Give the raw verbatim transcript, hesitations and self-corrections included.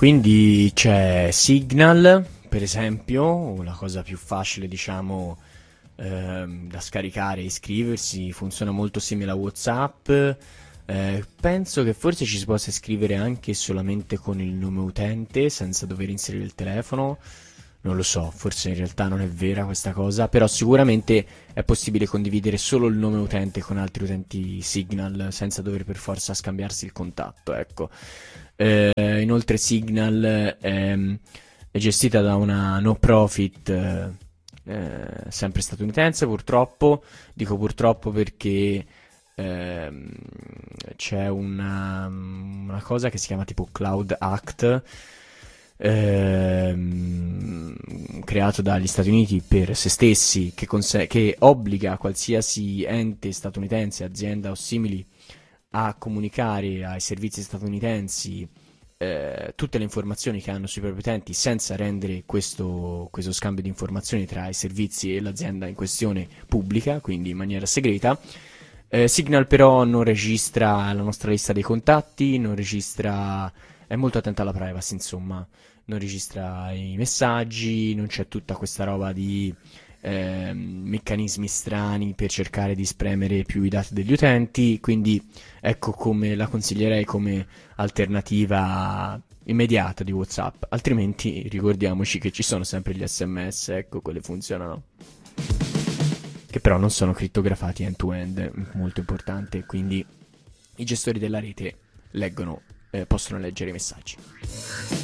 Quindi c'è Signal, per esempio, la cosa più facile, diciamo, ehm, da scaricare e iscriversi, funziona molto simile a WhatsApp. Eh, penso che forse ci si possa iscrivere anche solamente con il nome utente, senza dover inserire il telefono. Non lo so, forse in realtà non è vera questa cosa, però sicuramente è possibile condividere solo il nome utente con altri utenti Signal, senza dover per forza scambiarsi il contatto, ecco. Eh, inoltre Signal ehm, è gestita da una no profit, eh, eh, sempre statunitense, purtroppo. Dico purtroppo perché ehm, c'è una, una cosa che si chiama tipo Cloud Act, ehm, creato dagli Stati Uniti per se stessi, che, conse- che obbliga qualsiasi ente statunitense, azienda o simili a comunicare ai servizi statunitensi eh, tutte le informazioni che hanno sui propri utenti, senza rendere questo, questo scambio di informazioni tra i servizi e l'azienda in questione pubblica, quindi in maniera segreta. Eh, Signal però non registra la nostra lista dei contatti, non registra, è molto attenta alla privacy, insomma, non registra i messaggi, non c'è tutta questa roba di ehm, meccanismi strani per cercare di spremere più i dati degli utenti, quindi ecco come la consiglierei come alternativa immediata di WhatsApp. Altrimenti ricordiamoci che ci sono sempre gli S M S, ecco, quelli funzionano, che però non sono crittografati end-to-end, molto importante, quindi i gestori della rete leggono, eh, possono leggere i messaggi.